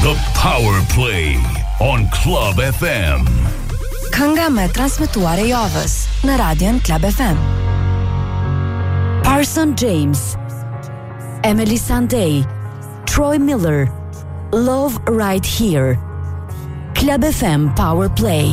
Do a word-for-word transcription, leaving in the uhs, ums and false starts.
The Power Play on Club F M. Kënga me transmetuar e javës në Radion Club F M. Parson James, Emily Sandé, Troy Miller, Love Right Here. Club F M Power Play.